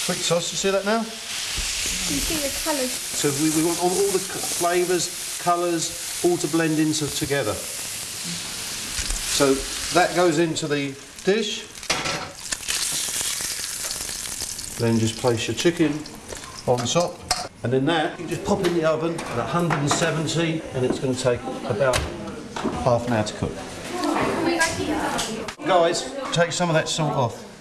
Sweet sauce, you see that now? You see the colours. So we want all the flavours, colours, all to blend into together. So that goes into the dish. Then just place your chicken on top. And then that, you just pop in the oven at 170 and it's going to take about half an hour to cook. Guys, take some of that salt off.